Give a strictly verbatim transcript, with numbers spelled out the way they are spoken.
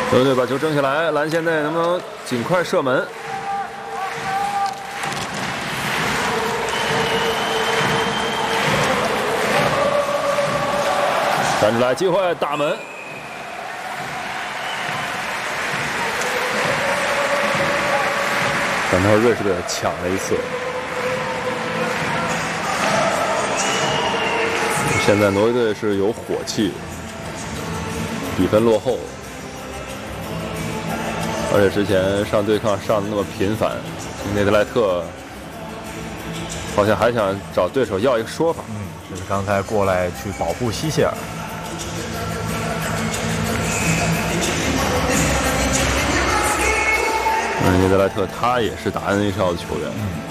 球队把球争下来，蓝线内能不能尽快射门？站出来，机会，大门。反倒瑞士队抢了一次。现在挪威队是有火气，比分落后。 而且之前上对抗上的那么频繁，内德莱特好像还想找对手要一个说法。 嗯，就是刚才过来去保护希谢尔。 那内德莱特他也是打 N H L 的球员。 嗯